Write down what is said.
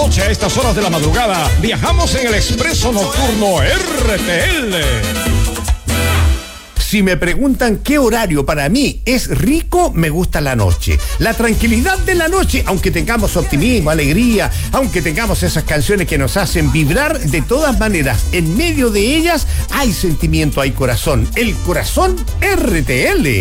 noche, a estas horas de la madrugada, viajamos en el expreso nocturno RTL. Si me preguntan qué horario para mí es rico, me gusta la noche. La tranquilidad de la noche, aunque tengamos optimismo, alegría, aunque tengamos esas canciones que nos hacen vibrar, de todas maneras, en medio de ellas hay sentimiento, hay corazón. El corazón RTL.